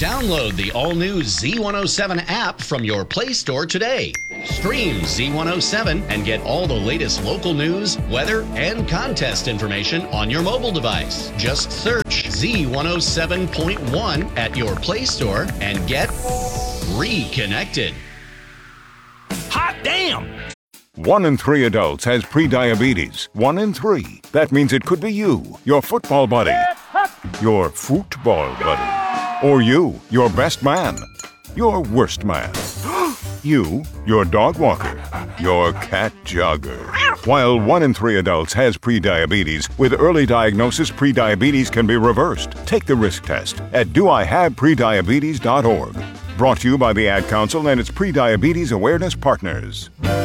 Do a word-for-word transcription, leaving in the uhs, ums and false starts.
Download the all-new Z one oh seven app from your Play Store today. Stream Z one oh seven and get all the latest local news, weather, and contest information on your mobile device. Just search Z one oh seven point one at your Play Store and get reconnected. Hot damn! One in three adults has prediabetes. One in three. That means it could be you, your football buddy, your football buddy, or you, your best man, your worst man, you, your dog walker, your cat jogger. While one in three adults has prediabetes, with early diagnosis, prediabetes can be reversed. Take the risk test at do I have prediabetes dot org. Brought to you by the Ad Council and its prediabetes awareness partners.